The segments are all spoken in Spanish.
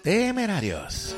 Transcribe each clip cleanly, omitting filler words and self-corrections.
Temerarios.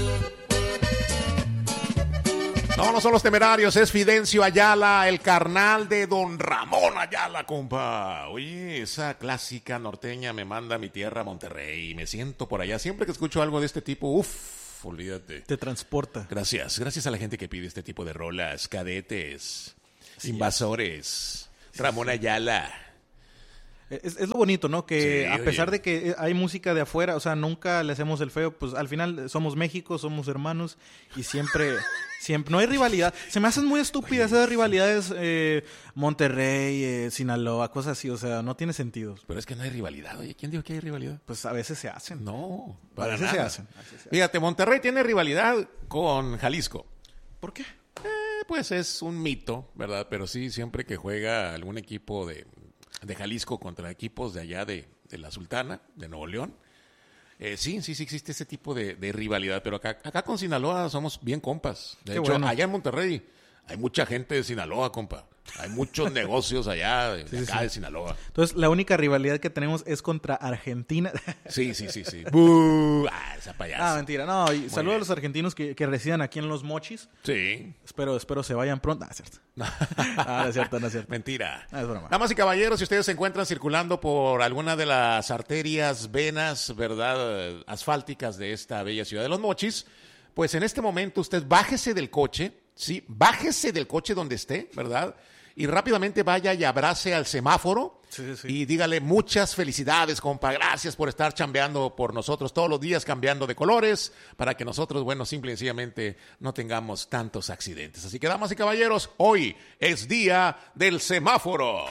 No, no son los Temerarios, es Fidencio Ayala, el carnal de Don Ramón Ayala, compa. Oye, esa clásica norteña me manda a mi tierra, Monterrey. Me siento por allá. Siempre que escucho algo de este tipo, olvídate. Te transporta. Gracias a la gente que pide este tipo de rolas. Cadetes, Invasores, Ramón Ayala. Es lo bonito, ¿no? Que Sí, a pesar de que hay música de afuera, o sea, nunca le hacemos el feo, pues al final somos México, somos hermanos y siempre no hay rivalidad. Se me hacen muy estúpidas esas rivalidades, Monterrey, Sinaloa, cosas así, o sea, no tiene sentido. Pero es que no hay rivalidad, oye, ¿quién dijo que hay rivalidad? Pues a veces se hacen. No, a veces se hacen. Fíjate, Monterrey tiene rivalidad con Jalisco. ¿Por qué? Pues es un mito, ¿verdad? Pero sí, siempre que juega algún equipo de Jalisco contra equipos de allá de la Sultana, de Nuevo León, sí existe ese tipo de rivalidad, pero acá con Sinaloa somos bien compas. De hecho, bueno, allá en Monterrey hay mucha gente de Sinaloa, compa. Hay muchos negocios allá de Sinaloa. Entonces, la única rivalidad que tenemos es contra Argentina. Sí. ¡Buh! Esa payasa. Mentira. No, y saludos a los argentinos que residen aquí en Los Mochis. Sí. Espero se vayan pronto. Es cierto. No es cierto. Mentira. Es broma. Damas y caballeros, si ustedes se encuentran circulando por alguna de las arterias, venas, ¿verdad?, asfálticas de esta bella ciudad de Los Mochis, pues en este momento usted bájese del coche, ¿sí? Bájese del coche donde esté, ¿verdad?, y rápidamente vaya y abrace al semáforo y dígale muchas felicidades, compa, gracias por estar chambeando por nosotros todos los días, cambiando de colores, para que nosotros, bueno, simple y sencillamente no tengamos tantos accidentes. Así que, damas y caballeros, hoy es día del semáforo.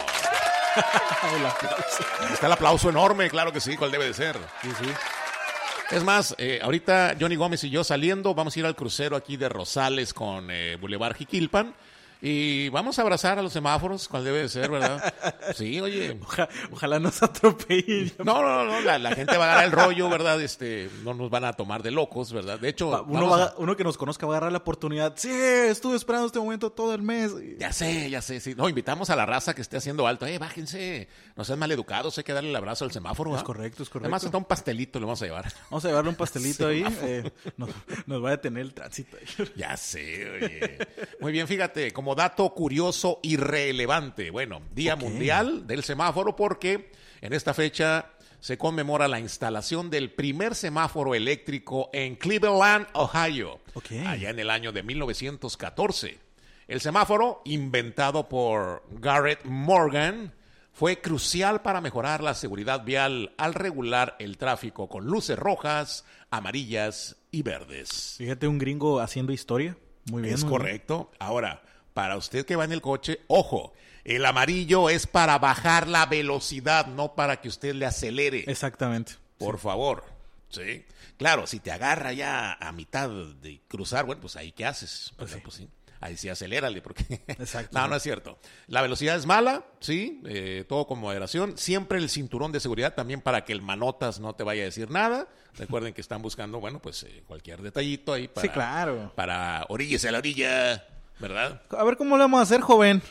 Está el aplauso enorme, claro que sí, cuál debe de ser. Sí. Es más, ahorita Johnny Gómez y yo saliendo, vamos a ir al crucero aquí de Rosales con Boulevard Jiquilpan. Y vamos a abrazar a los semáforos, cual debe de ser, ¿verdad? Sí, oye. Ojalá nos atropellen. No, la gente va a agarrar el rollo, ¿verdad? No nos van a tomar de locos, ¿verdad? De hecho, uno que nos conozca va a agarrar la oportunidad. Sí, estuve esperando este momento todo el mes. Ya sé, sí. No, invitamos a la raza que esté haciendo alto. Bájense, no sean maleducados, hay que darle el abrazo al semáforo. Es correcto. Además, está un pastelito, lo vamos a llevar. Vamos a llevarle un pastelito ahí. Nos va a detener el tránsito. Ya sé, oye. Muy bien, fíjate, como dato curioso y relevante. Bueno, Día Mundial del Semáforo, porque en esta fecha se conmemora la instalación del primer semáforo eléctrico en Cleveland, Ohio, allá en el año de 1914. El semáforo, inventado por Garrett Morgan, fue crucial para mejorar la seguridad vial al regular el tráfico con luces rojas, amarillas y verdes. Fíjate, un gringo haciendo historia. Muy bien. Es correcto. Ahora, para usted que va en el coche, ojo, el amarillo es para bajar la velocidad, no para que usted le acelere. Exactamente. Por favor, ¿sí? Claro, si te agarra ya a mitad de cruzar, bueno, pues ahí ¿qué haces? Pues sí. Ahí sí acelérale, porque... Exacto. No es cierto. La velocidad es mala, sí, todo con moderación. Siempre el cinturón de seguridad también para que el manotas no te vaya a decir nada. Recuerden que están buscando, bueno, pues cualquier detallito ahí para... Sí, claro. Para oríllese a la orilla... ¿Verdad? A ver cómo lo vamos a hacer, joven.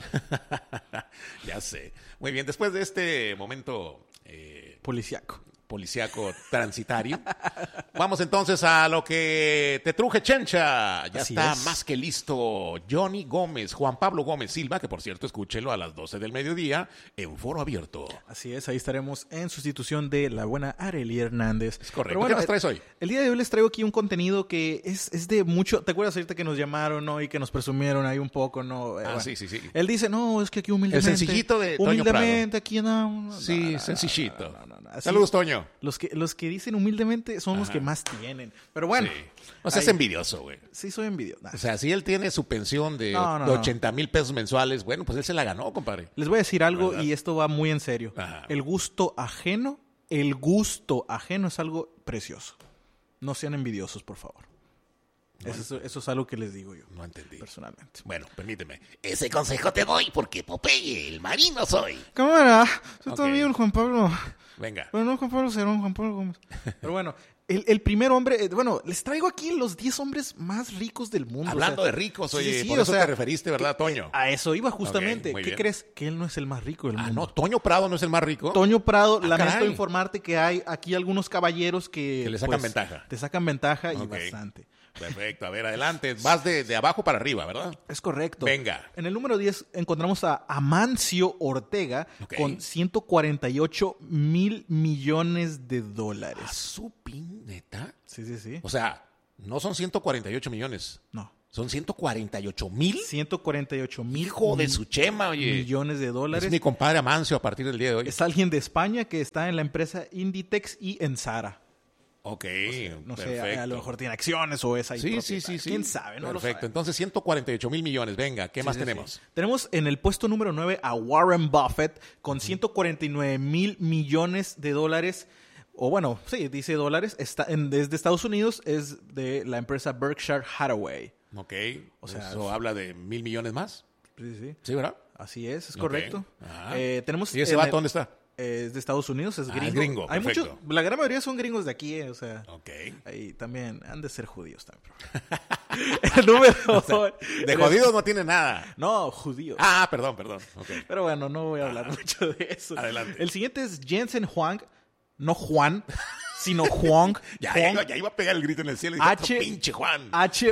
Ya sé. Muy bien, después de este momento... Policiaco transitario. Vamos entonces a lo que te truje, Chencha. Ya Así está es. más que listo Johnny Gómez, Juan Pablo Gómez Silva, que por cierto, escúchelo a las 12 del mediodía en Foro Abierto. Así es, ahí estaremos en sustitución de la buena Arely Hernández. Es correcto. Pero bueno, ¿Qué nos traes hoy? El día de hoy les traigo aquí un contenido que es de mucho... ¿Te acuerdas ahorita que nos llamaron, no? Y que nos presumieron ahí un poco, ¿no? Bueno. Sí. Él dice, no, es que aquí humildemente... El sencillito de Toño Prado. Humildemente, aquí no. Sí, sencillito. No. Saludos, Toño. Los que dicen humildemente son los que más tienen. Pero bueno. Sí. O sea, es envidioso, güey. Sí, soy envidioso. O sea, si él tiene su pensión de 80,000 pesos mensuales, bueno, pues él se la ganó, compadre. Les voy a decir algo, ¿verdad? y esto va muy en serio. Ajá. El gusto ajeno es algo precioso. No sean envidiosos, por favor. Eso es algo que les digo yo. No entendí. Personalmente. Bueno, permíteme. Ese consejo te doy porque Popeye, el marino soy. Cámara, yo Ok. también, Juan Pablo. Venga. Pero no Juan Pablo Cerón, Juan Pablo Gómez. Pero bueno, el primer hombre, les traigo aquí los 10 hombres más ricos del mundo. Hablando o sea, de ricos, sí, oye, sí, por o eso sea, te referiste, ¿verdad, Toño? A eso iba justamente. Ok, muy ¿Qué bien. crees? Que él no es el más rico del Ah, mundo. no, Toño Prado no es el más rico. Toño Prado, Ah, lamento caray. informarte que hay aquí algunos caballeros que le sacan ventaja. Te sacan ventaja y Ok. bastante. Perfecto, a ver, adelante. Vas de abajo para arriba, ¿verdad? Es correcto. Venga. En el número 10 encontramos a Amancio Ortega Ok. con 148 mil millones de ¿A dólares. su neta? Sí, sí, sí. O sea, no son 148 millones. No. Son 148 mil. 148 mil Hijo de su chema, oye. millones de dólares. Es mi compadre Amancio a partir del día de hoy. Es alguien de España que está en la empresa Inditex y en Zara. Ok, No sé, perfecto. a lo mejor tiene acciones o es ahí Sí, propietario. sí. ¿Quién sabe? No lo Perfecto, sabe. entonces 148 mil millones. Venga, ¿qué más Sí, sí, tenemos? sí. Tenemos en el puesto número 9 a Warren Buffett con 149 mil millones de dólares. O bueno, sí, dice dólares. Es de Estados Unidos, es de la empresa Berkshire Hathaway. Ok, O sea, eso habla de 1,000 millones más. Sí, sí. ¿Sí, verdad? Así es Ok. correcto. Ajá. Tenemos ¿Y ese en vato el- dónde está? Es de Estados Unidos, es Ah, gringo. es gringo, Hay perfecto. muchos, la gran mayoría son gringos de aquí, o sea. Ok. Ahí también han de ser judíos también. El número De jodidos no tiene nada. No, judíos. Ah, perdón. Ok. Pero bueno, no voy a hablar mucho de eso. Adelante. El siguiente es Jensen Huang, no Juan, sino Huang. Ya iba a pegar el grito en el cielo y dije, H- otro pinche Juan.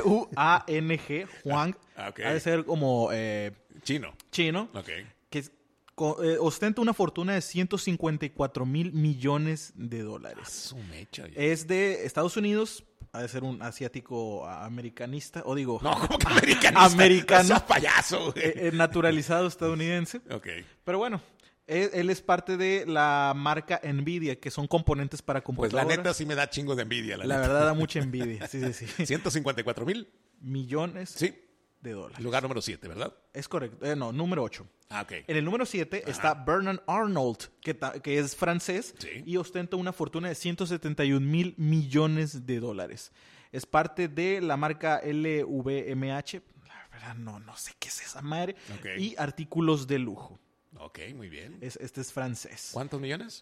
Huang, Huang. Ah, ok. Ha de ser como Chino. chino, Ok. que ostenta una fortuna de 154 mil millones de dólares. Su mecha. oye. Es de Estados Unidos, ha de ser un asiático americanista, o digo, No, como que americanista. Americano. No seas payaso, güey. naturalizado estadounidense. Ok. Pero bueno, él es parte de la marca Nvidia, que son componentes para Pues la computadoras. neta sí me da chingo de envidia. La La neta. verdad da mucha envidia. Sí, sí, sí. 154 mil. Millones Sí. de dólares. Lugar número 7, ¿verdad? Es correcto. No, número 8. Ah, ok. En el número 7 está Bernard Arnault, que es francés Sí. y ostenta una fortuna de 171 mil millones de dólares. Es parte de la marca LVMH. La verdad, no sé qué es esa madre. Ok. Y artículos de lujo. Ok, muy bien. Este es francés. ¿Cuántos millones?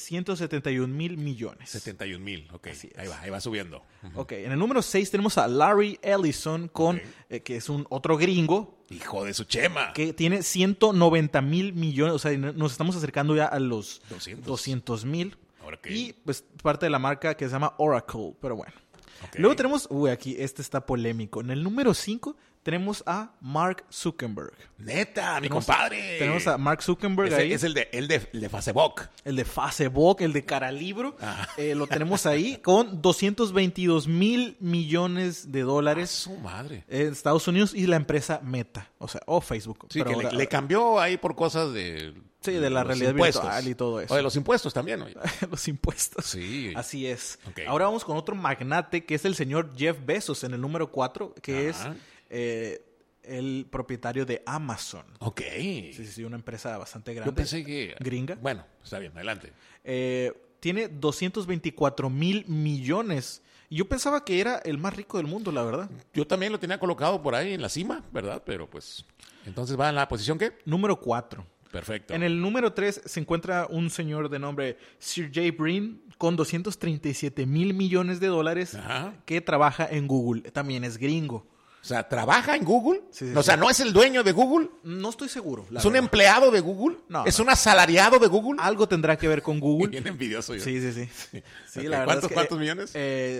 171 mil millones. 71 mil. Ok. Así es. Ahí va subiendo. Ok, en el número 6 tenemos a Larry Ellison, Ok. que es un otro gringo, Hijo de su chema. que tiene 190 mil millones. O sea, nos estamos acercando ya a los 200 mil. Ahora que. Y pues parte de la marca que se llama Oracle, pero bueno. Ok. Luego tenemos, aquí este está polémico. En el número 5 tenemos a Mark Zuckerberg. Neta, mi Tenemos- compadre. Tenemos a Mark Zuckerberg ahí. Es el de Facebook. El de Facebook, el de Caralibro. Ajá. Lo tenemos ahí con 222 mil millones de dólares. Su madre. En Estados Unidos y la empresa Meta, o sea, o Facebook. Sí, pero que ahora- le cambió ahí por cosas de. Sí, de la los realidad impuestos. virtual y todo eso. O de los impuestos también, oye. los impuestos. Sí. Así es. Ok. Ahora vamos con otro magnate que es el señor Jeff Bezos en el número 4, que Ajá. es el propietario de Amazon. Ok. Sí, sí, sí, una empresa bastante grande. Yo pensé que. Gringa. Bueno, está bien, adelante. Tiene 224 mil millones. Y yo pensaba que era el más rico del mundo, la verdad. Yo también lo tenía colocado por ahí en la cima, ¿verdad? Pero pues. Entonces va en la posición ¿qué? Número 4. Perfecto. En el número 3 se encuentra un señor de nombre Sergey Brin con 237 mil millones de dólares Ajá. que trabaja en Google. También es gringo. O sea, ¿trabaja en Google? Sí, sí, O sea, sí. ¿no es el dueño de Google? No estoy seguro. la ¿Es un verdad. empleado de Google? No, ¿Es no. un asalariado de Google? Algo tendrá que ver con Google. Bien envidioso yo. Sí, sí, sí. Sí, Ok, la verdad es que, ¿cuántos millones?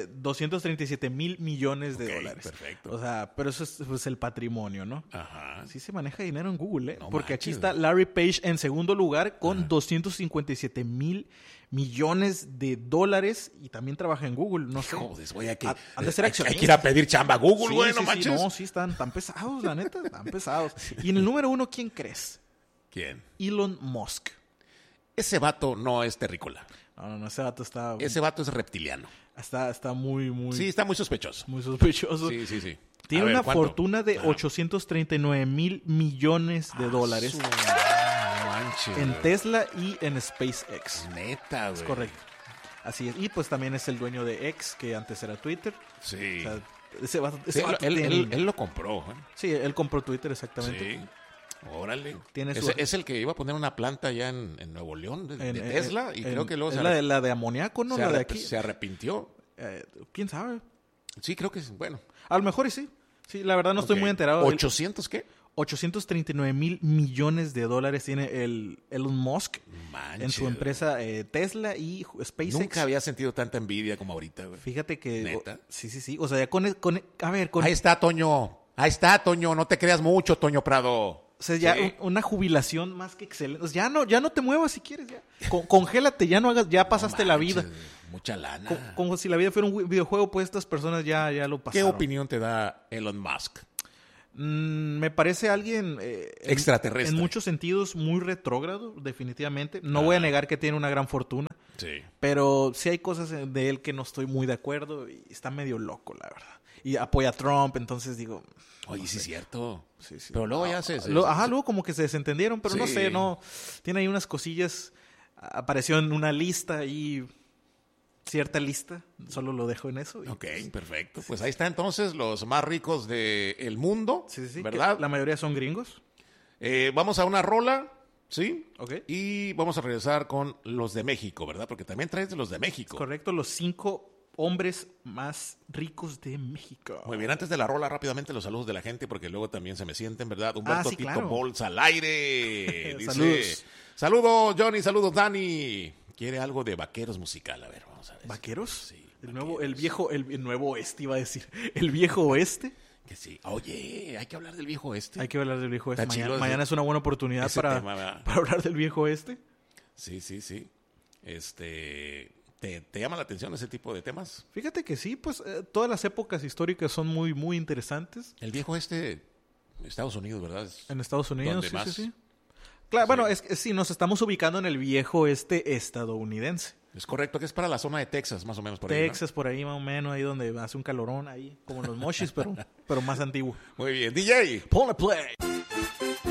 237 mil millones de Ok, dólares. perfecto. O sea, pero eso es pues, el patrimonio, ¿no? Ajá. Sí se maneja dinero en Google, ¿eh? No Porque aquí manches. está Larry Page en segundo lugar con 257 mil millones de dólares y también trabaja en Google, no sé. Joder, güey, hay que, Han de ser hay que ir a accionistas. pedir chamba a Google, Sí, güey, sí, no sí, manches. no, sí, están tan pesados, la neta, tan pesados. Y en el número 1, ¿quién crees? ¿Quién? Elon Musk. Ese vato no es terrícola. No, ese vato está Ese vato es reptiliano. muy, muy, Sí, está muy sospechoso. muy sospechoso. Sí, sí, sí. Tiene A ver, una ¿cuánto? fortuna de Ajá. 839 mil millones de dólares Su manches, en güey. Tesla y en SpaceX. Neta, güey. Es correcto. Así es. Y pues también es el dueño de X, que antes era Twitter. Sí. O sea, Ese vato Sí, tiene- él lo compró. ¿Eh? Sí, él compró Twitter exactamente. Sí. Órale. Tiene Es, su- es el que iba a poner una planta allá en Nuevo León de Tesla y creo que luego es la de amoníaco, ¿no? La de aquí. se arrepintió. ¿Quién sabe? Sí, creo que bueno. A lo mejor y sí. Sí, la verdad no estoy Ok. muy enterado. ¿800 qué? 839 millones de dólares tiene el Elon Musk Manches, en su empresa Tesla y SpaceX. Nunca había sentido tanta envidia como ahorita, güey. Fíjate que... ¿Neta? Sí. O sea, ya a ver, Ahí está, Toño. Ahí está, Toño. No te creas mucho, Toño Prado. O sea, ya Sí. una jubilación más que excelente. O sea, ya no te muevas si quieres. Ya. Congélate, ya no hagas, ya pasaste No la manches, vida. Mucha lana. Como si la vida fuera un videojuego, pues estas personas ya lo ¿Qué pasaron. opinión te da Elon Musk? Me parece alguien Extraterrestre. en muchos sentidos muy retrógrado, definitivamente. No voy a negar que tiene una gran fortuna, Sí. pero sí hay cosas de él que no estoy muy de acuerdo y está medio loco, la verdad. Y apoya a Trump, entonces digo... Oye, sí es cierto. Sí. Pero luego ya Luego como que se desentendieron, pero no Sí. sé, no. Tiene ahí unas cosillas. Apareció en una lista y cierta lista. Solo lo dejo en eso. Y, Ok, perfecto. Pues ahí está entonces los más ricos del mundo, sí, ¿verdad? que la mayoría son gringos. Vamos a una rola, ¿sí? Ok. Y vamos a regresar con los de México, ¿verdad? Porque también traes de los de México. Correcto, los 5 hombres más ricos de México. Muy bien, antes de la rola, rápidamente los saludos de la gente, porque luego también se me sienten, ¿verdad? Humberto sí, Tito claro. Bolsa al aire. Dice, Saludos. Saludos, Johnny, saludos, Dani. Quiere algo de vaqueros musical, a ver, vamos a ver. ¿Vaqueros? Sí. El nuevo oeste, iba a decir. El viejo oeste. Que sí. Oye, hay que hablar del viejo este. Hay que hablar del viejo oeste. Está chido Mañana es una buena oportunidad ese para tema, ¿verdad? hablar del viejo oeste. Sí. ¿Te llama la atención ese tipo de temas? Fíjate que sí, pues todas las épocas históricas son muy, muy interesantes. El viejo Estados Unidos, ¿verdad? Es En Estados Unidos, donde sí, más- sí. Claro, Sí. bueno, es que sí, nos estamos ubicando en el viejo oeste estadounidense. Es correcto, que es para la zona de Texas, más o menos por ahí, ¿no? Texas, por ahí más o menos, ahí donde hace un calorón, ahí, como en los mochis, pero más antiguo. Muy bien. DJ. Ponle play.